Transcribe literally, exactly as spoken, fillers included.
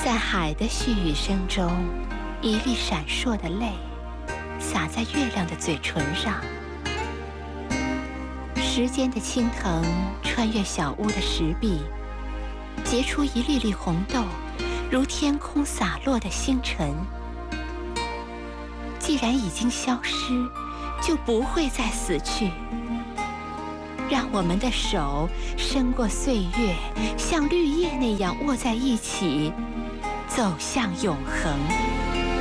在海的絮语声中，一粒闪烁的泪洒在月亮的嘴唇上。时间的青藤穿越小屋的石壁，结出一粒粒红豆，如天空洒落的星辰。既然已经消失，就不会再死去。让我们的手伸过岁月，像绿叶那样握在一起，走向永恒。